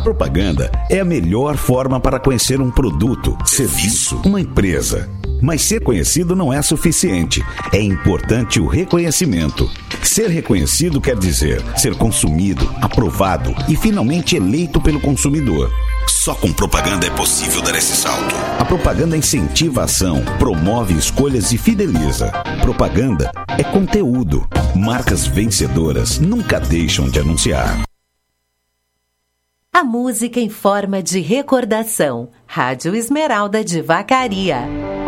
propaganda é a melhor forma para conhecer um produto, serviço, uma empresa. Mas ser conhecido não é suficiente. É importante o reconhecimento. Ser reconhecido quer dizer ser consumido, aprovado e finalmente eleito pelo consumidor. Só com propaganda é possível dar esse salto. A propaganda incentiva a ação, promove escolhas e fideliza. Propaganda é conteúdo. Marcas vencedoras nunca deixam de anunciar. A música em forma de recordação. Rádio Esmeralda de Vacaria.